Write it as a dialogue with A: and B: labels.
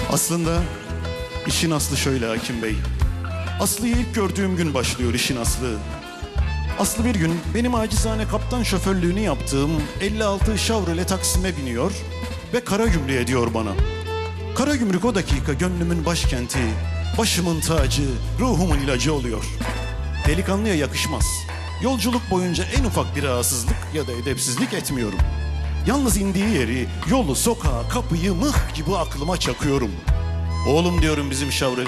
A: Aslında işin aslı şöyle Hakim Bey. Aslı'yı ilk gördüğüm gün başlıyor işin aslı. Aslı bir gün benim acizane kaptan şoförlüğünü yaptığım 56 Chevrolet Taksim'e biniyor ve Karagümrük'e diyor bana. Karagümrük o dakika gönlümün başkenti, başımın tacı, ruhumun ilacı oluyor. Delikanlıya yakışmaz. Yolculuk boyunca en ufak bir rahatsızlık ya da edepsizlik etmiyorum. Yalnız indiği yeri, yolu, sokağı, kapıyı mıh gibi aklıma çakıyorum. Oğlum diyorum bizim Chevrolet